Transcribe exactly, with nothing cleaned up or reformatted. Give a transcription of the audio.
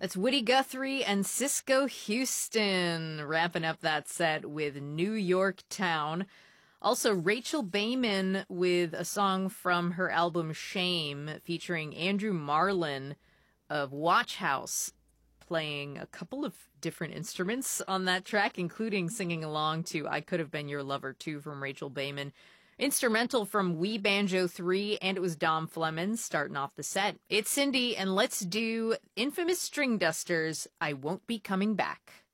That's Woody Guthrie and Cisco Houston wrapping up that set with New York Town. Also, Rachel Bayman with a song from her album Shame featuring Andrew Marlin of Watch House playing a couple of different instruments on that track, including singing along to I Could Have Been Your Lover Too from Rachel Bayman. Instrumental from We Banjo three, and it was Dom Flemons starting off the set. It's Cindy, and let's do Infamous String Dusters, I Won't Be Coming Back.